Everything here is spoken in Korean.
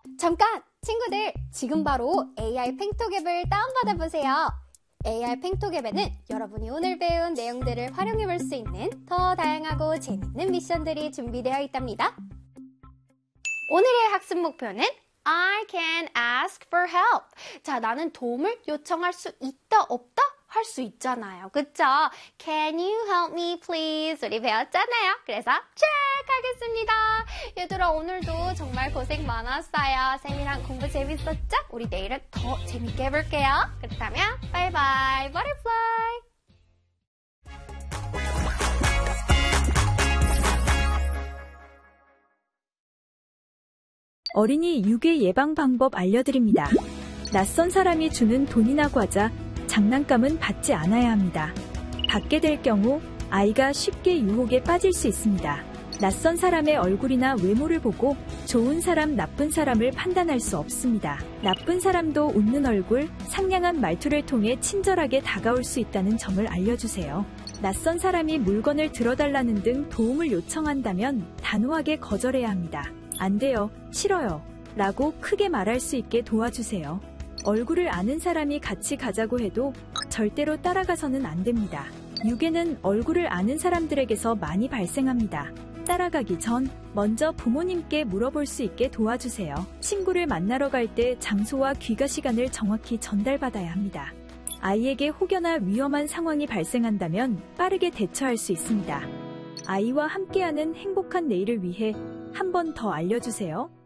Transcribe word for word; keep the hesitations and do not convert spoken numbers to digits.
잠깐! 친구들, 지금 바로 에이아이 팽톡 앱을 다운받아 보세요. 에이아이 팽톡 앱에는 여러분이 오늘 배운 내용들을 활용해 볼 수 있는 더 다양하고 재밌는 미션들이 준비되어 있답니다. 오늘의 학습 목표는 I can ask for help. 자, 나는 도움을 요청할 수 있다, 없다? 할 수 있잖아요. 그쵸? Can you help me please? 우리 배웠잖아요. 그래서 check 하겠습니다. 얘들아, 오늘도 정말 고생 많았어요. 쌤이랑 공부 재밌었죠? 우리 내일은 더 재밌게 해볼게요. 그렇다면 바이바이 버터플라이. 어린이 유괴 예방 방법 알려드립니다. 낯선 사람이 주는 돈이나 과자, 장난감은 받지 않아야 합니다. 받게 될 경우 아이가 쉽게 유혹에 빠질 수 있습니다. 낯선 사람의 얼굴이나 외모를 보고 좋은 사람, 나쁜 사람을 판단할 수 없습니다. 나쁜 사람도 웃는 얼굴, 상냥한 말투를 통해 친절하게 다가올 수 있다는 점을 알려주세요. 낯선 사람이 물건을 들어달라는 등 도움을 요청한다면 단호하게 거절해야 합니다. 안 돼요, 싫어요 라고 크게 말할 수 있게 도와주세요. 얼굴을 아는 사람이 같이 가자고 해도 절대로 따라가서는 안 됩니다. 유괴는 얼굴을 아는 사람들에게서 많이 발생합니다. 따라가기 전 먼저 부모님께 물어볼 수 있게 도와주세요. 친구를 만나러 갈 때 장소와 귀가 시간을 정확히 전달받아야 합니다. 아이에게 혹여나 위험한 상황이 발생한다면 빠르게 대처할 수 있습니다. 아이와 함께하는 행복한 내일을 위해 한 번 더 알려주세요.